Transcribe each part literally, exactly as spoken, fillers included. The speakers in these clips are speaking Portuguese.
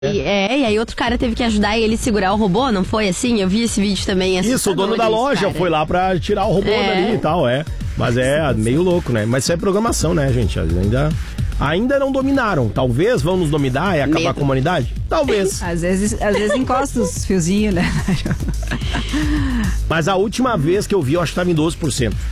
E, é, e aí outro cara teve que ajudar ele a segurar o robô, não foi assim? Eu vi esse vídeo também. Isso, o dono da loja cara. foi lá pra tirar o robô é. dali e tal, é. Mas é meio louco, né? Mas isso é programação, né, gente? Ainda, ainda não dominaram. Talvez vão nos dominar e acabar Medo. com a humanidade? Talvez. Às vezes, às vezes encosta os fiozinhos, né? Mas a última vez que eu vi, eu acho que estava em doze por cento.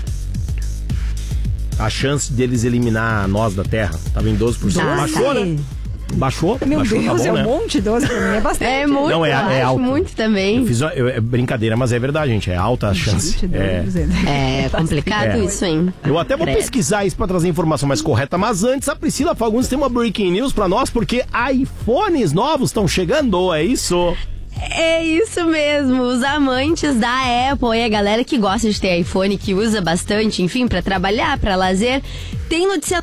A chance deles eliminar nós da Terra tava em doze por cento. Nossa. Baixou, né? Baixou? Meu baixou, Deus, tá bom, é um né? monte, doze pra mim é bastante. É muito, não, é, é alto. muito também. Eu fiz uma, eu, é brincadeira, mas é verdade, gente. É alta a chance. É, é complicado é. isso, hein? Eu até vou Credo. pesquisar isso pra trazer a informação mais correta, mas antes a Priscila Fagundes tem uma breaking news pra nós, porque iPhones novos estão chegando, é isso? É isso mesmo, os amantes da Apple e a galera que gosta de ter iPhone, que usa bastante, enfim, pra trabalhar, pra lazer, tem notícia...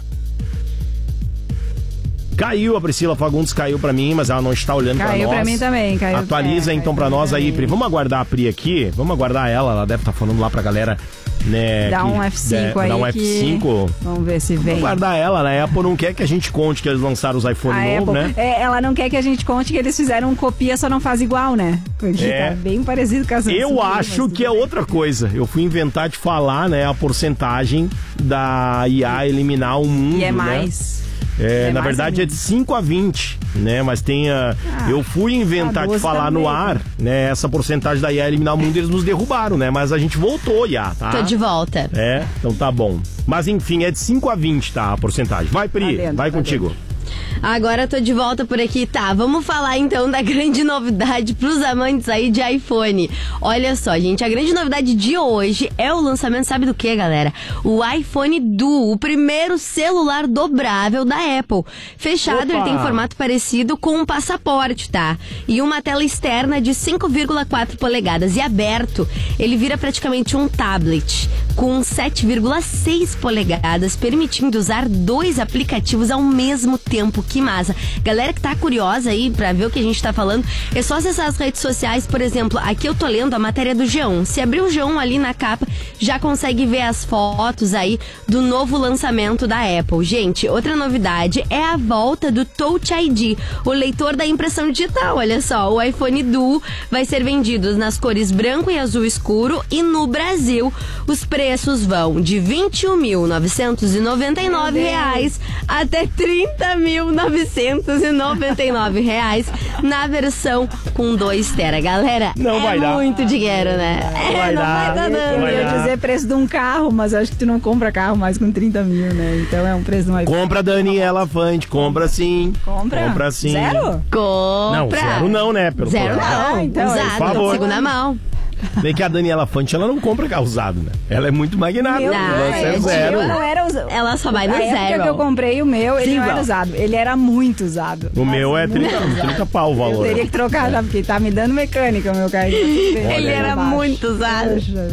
Caiu, a Priscila Fagundes caiu pra mim, mas ela não está olhando caiu pra nós. Caiu pra mim também, caiu. Atualiza é, então pra nós aí, Pri. Vamos aguardar a Pri aqui, vamos aguardar ela, ela deve estar tá falando lá pra galera, né? Dá que, um F cinco é, aí dá um que... F cinco. Vamos ver se vem. Vamos aguardar ela, né? A Apple não quer que a gente conte que eles lançaram os iPhone novos, né? É, ela não quer que a gente conte que eles fizeram um copia, só não faz igual, né? Porque é. tá bem parecido com as Eu acho que é bem. outra coisa. Eu fui inventar de falar, né, a porcentagem da I A eliminar o mundo, E é né? mais... É, é na verdade é de cinco a vinte, né? Mas tem a... Ah, eu fui inventar de falar no ar, né? Essa porcentagem da I A eliminar o mundo, eles nos derrubaram, né? Mas a gente voltou, I A, tá? Tô de volta. É, então tá bom. Mas enfim, é de cinco a vinte, tá? A porcentagem. Vai, Pri, tá dentro, vai tá contigo. Dentro. Agora tô de volta por aqui, tá? Vamos falar então da grande novidade pros amantes aí de iPhone. Olha só, gente, a grande novidade de hoje é o lançamento, sabe do que, galera? O iPhone Duo, o primeiro celular dobrável da Apple. Fechado, Opa. ele tem formato parecido com um passaporte, tá? E uma tela externa de cinco vírgula quatro polegadas. E aberto, ele vira praticamente um tablet com sete vírgula seis polegadas, permitindo usar dois aplicativos ao mesmo tempo. Que massa. Galera que tá curiosa aí pra ver o que a gente tá falando, é só acessar as redes sociais. Por exemplo, aqui eu tô lendo a matéria do G um. Se abrir o G um ali na capa, já consegue ver as fotos aí do novo lançamento da Apple. Gente, outra novidade é a volta do Touch I D, o leitor da impressão digital. Olha só, o iPhone Duo vai ser vendido nas cores branco e azul escuro, e no Brasil os preços vão de vinte e um mil novecentos e noventa e nove reais até trinta mil novecentos e noventa e nove reais na versão com dois tera. Galera, não é vai dar. muito dinheiro, né? Não vai é, não dar. vai dar dando. Eu ia dizer preço de um carro, mas acho que tu não compra carro mais com trinta mil, né? Então é um preço de um iPhone. Compra, Daniela Fante, compra sim. Compra? Compra sim. Zero? Compra. Não, zero não, né? Pelo zero não, ah, então, usado, por favor. segunda mão. Bem que a Daniela Fante, ela não compra carro usado, né? Ela é muito magnata. Meu ela é Deus, zero. eu não era usado. Ela só vai no Na zero. época que eu comprei o meu, ele Sim, não era igual. usado. Ele era muito usado. O meu é trinta, trinta pau o valor. Eu teria que trocar já, porque tá me dando mecânica o meu carro. Ele era muito usado.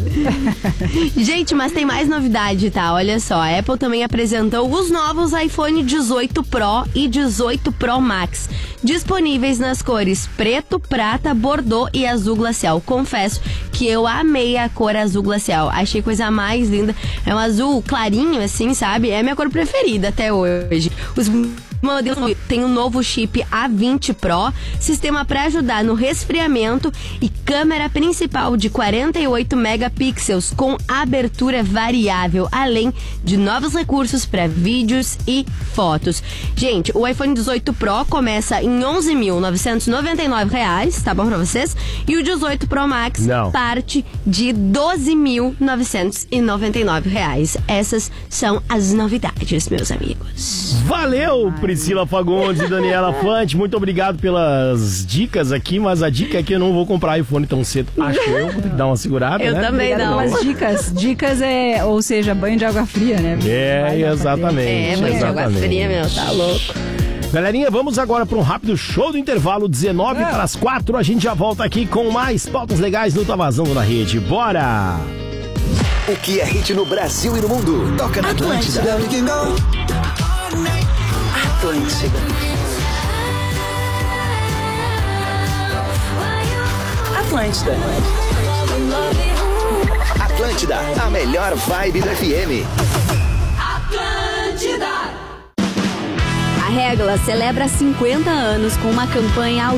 Gente, mas tem mais novidade, tá? Olha só, a Apple também apresentou os novos iPhone dezoito Pro e dezoito Pro Max, disponíveis nas cores preto, prata, bordô e azul glacial. Confesso que eu amei a cor azul glacial. Achei coisa mais linda. É um azul clarinho, assim, sabe? É a minha cor preferida até hoje. Os modelos tem um novo chip A vinte Pro, sistema para ajudar no resfriamento e câmera principal de quarenta e oito megapixels com abertura variável, além de novos recursos para vídeos e fotos. Gente, o iPhone dezoito Pro começa em onze mil novecentos e noventa e nove reais, tá bom pra vocês? E o dezoito Pro Max Não. parte de doze mil novecentos e noventa e nove reais. Essas são as novidades, meus amigos. Valeu, Priscila Fagundes e Daniela Fante, muito obrigado pelas dicas aqui, mas a dica é que eu não vou comprar iPhone tão cedo, acho eu, vou ter que dar uma segurada, Eu né? também não. As dicas, dicas é, ou seja, banho de água fria, né? É, exatamente. É, banho de água exatamente. fria, meu, tá louco. Galerinha, vamos agora para um rápido show do intervalo, dezenove É. para as quatro, a gente já volta aqui com mais pautas legais no Tá Vazando na Rede, bora! O que é hit no Brasil e no mundo? Toca na Atlântida. Atlântida. Atlântida. Atlântida, a melhor vibe do F M. A Regla celebra cinquenta anos com uma campanha